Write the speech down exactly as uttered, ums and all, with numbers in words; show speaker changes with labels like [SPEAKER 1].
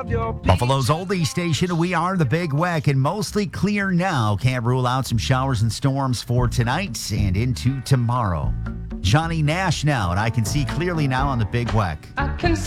[SPEAKER 1] Buffalo's oldie station, we are the Big Weck, and mostly clear now. Can't rule out some showers and storms for tonight and into tomorrow. Johnny Nash now, and I can see clearly now on the Big Weck.
[SPEAKER 2] I can